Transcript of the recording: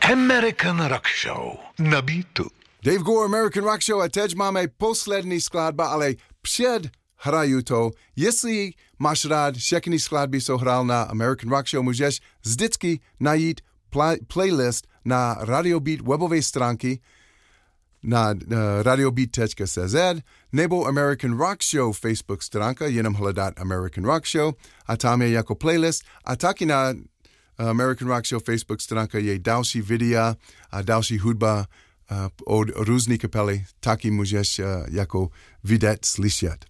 American Rock Show na Beatu. Dave Gore, American Rock Show, a teď máme poslední skladba, ale před hraju to, jestli máš rád všechny skladby, co hrál na American Rock Show, můžeš vždycky najít playlist na Radio Beat webové stránky na radiobeat.cz nebo American Rock Show Facebook stránka, jenom hledat American Rock Show a tam je jako playlist a taky na American Rock Show Facebook stránka je další videa a další hudba od různých kapely, taky můžeš jako vidět, slyšet.